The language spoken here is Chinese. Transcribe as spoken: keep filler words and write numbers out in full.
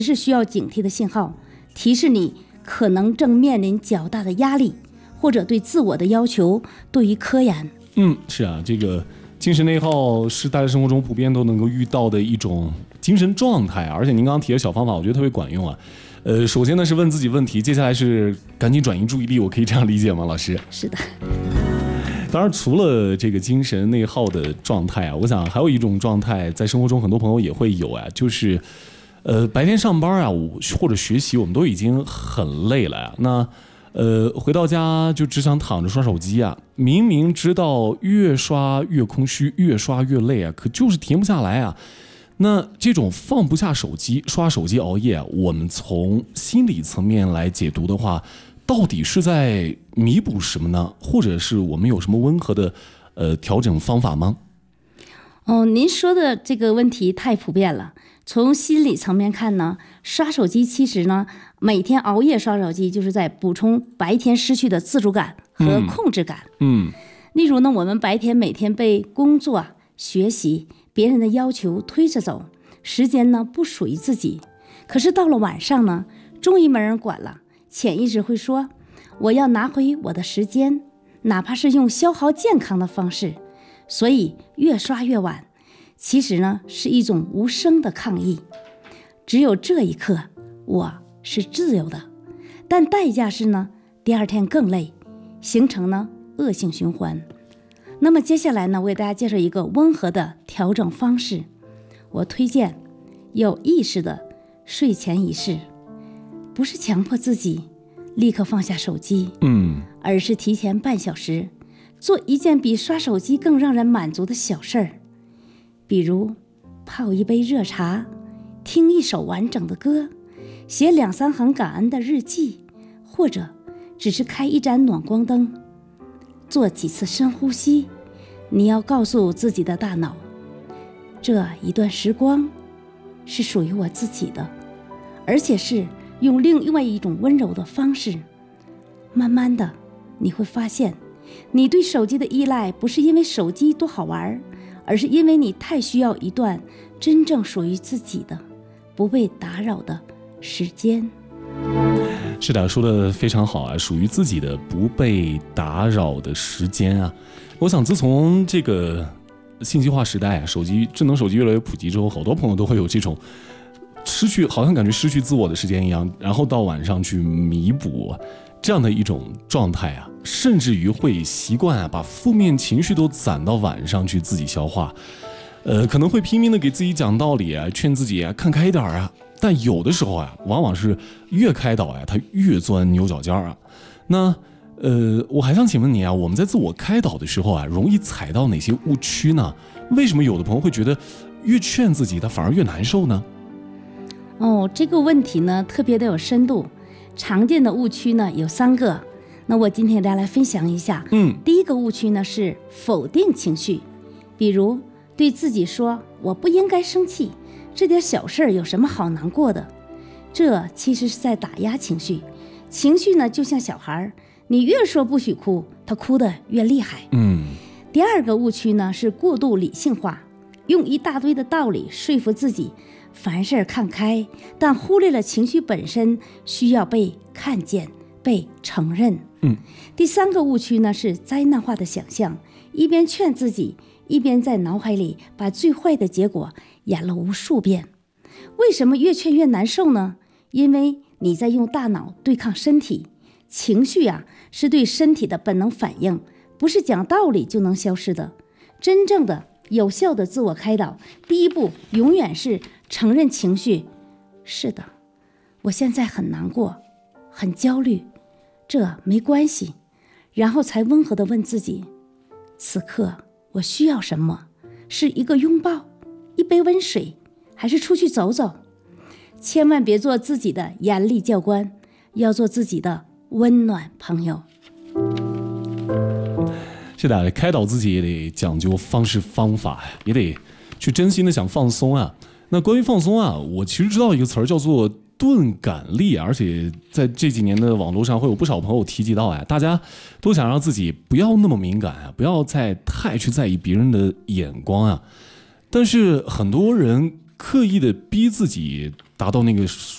是需要警惕的信号，提示你可能正面临较大的压力，或者对自我的要求过于苛严。 嗯，是啊，这个精神内耗是大家生活中普遍都能够遇到的一种精神状态，而且您刚刚提的小方法，我觉得特别管用啊。呃，首先呢是问自己问题，接下来是赶紧转移注意力，我可以这样理解吗，老师？ 是的。 当然，除了这个精神内耗的状态啊，我想还有一种状态，在生活中很多朋友也会有啊，就是，呃，白天上班啊，或者学习，我们都已经很累了呀。那，呃，回到家就只想躺着刷手机啊。明明知道越刷越空虚，越刷越累啊，可就是停不下来啊。那这种放不下手机、刷手机熬夜啊，我们从心理层面来解读的话，到底是在弥补什么呢？或者是我们有什么温和的呃调整方法吗？ 哦，您说的这个问题太普遍了。从心理层面看呢，刷手机其实呢，每天熬夜刷手机就是在补充白天失去的自主感和控制感。 嗯，嗯例如呢，我们白天每天被工作、学习、别人的要求推着走，时间呢不属于自己。可是到了晚上呢，终于没人管了。潜意识会说，我要拿回我的时间，哪怕是用消耗健康的方式。所以越刷越晚，其实呢是一种无声的抗议。只有这一刻，我是自由的，但代价是呢，第二天更累，形成呢恶性循环。那么接下来呢，我给大家介绍一个温和的调整方式。我推荐有意识的睡前仪式。不是强迫自己立刻放下手机， 嗯， 而是提前半小时做一件比刷手机更让人满足的小事儿，比如泡一杯热茶，听一首完整的歌，写两三行感恩的日记，或者只是开一盏暖光灯，做几次深呼吸。你要告诉自己的大脑，这一段时光是属于我自己的，而且是用另外一种温柔的方式。慢慢的，你会发现，你对手机的依赖不是因为手机多好玩，而是因为你太需要一段真正属于自己的、不被打扰的时间。 是的，说的非常好啊，属于自己的不被打扰的时间啊。我想，自从这个信息化时代啊，手机智能手机越来越普及之后，好多朋友都会有这种失去，好像感觉失去自我的时间一样，然后到晚上去弥补这样的一种状态啊，甚至于会习惯啊，把负面情绪都攒到晚上去自己消化，呃，可能会拼命的给自己讲道理啊，劝自己啊看开一点啊，但有的时候啊，往往是越开导呀，他越钻牛角尖啊。那呃，我还想请问你啊，我们在自我开导的时候啊，容易踩到哪些误区呢？为什么有的朋友会觉得越劝自己，他反而越难受呢？ 哦，这个问题呢特别的有深度，常见的误区呢有三个，那我今天给大家来分享一下。 嗯， 第一个误区呢是否定情绪，比如对自己说我不应该生气，这点小事儿有什么好难过的？这其实是在打压情绪。情绪呢就像小孩，你越说不许哭，他哭得越厉害。 嗯， 第二个误区呢是过度理性化，用一大堆的道理说服自己凡事看开，但忽略了情绪本身需要被看见、被承认。 嗯， 第三个误区呢是灾难化的想象，一边劝自己，一边在脑海里把最坏的结果演了无数遍。为什么越劝越难受呢？因为你在用大脑对抗身体，情绪啊是对身体的本能反应，不是讲道理就能消失的。真正的有效的自我开导，第一步永远是承认情绪。是的，我现在很难过，很焦虑，这没关系。然后才温和地问自己，此刻我需要什么？是一个拥抱，一杯温水，还是出去走走？千万别做自己的严厉教官，要做自己的温暖朋友。 是的，开导自己也得讲究方式方法，也得去真心的想放松啊。那关于放松啊，我其实知道一个词儿叫做钝感力，而且在这几年的网络上会有不少朋友提及到啊，大家都想让自己不要那么敏感啊，不要再太去在意别人的眼光啊。但是很多人刻意的逼自己达到那个